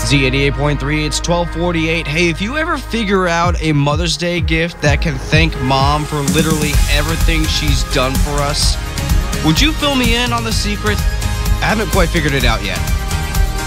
Z88.3, it's 1248. Hey, if you ever figure out a Mother's Day gift that can thank Mom for literally everything she's done for us, would you fill me in on the secret? I haven't quite figured it out yet.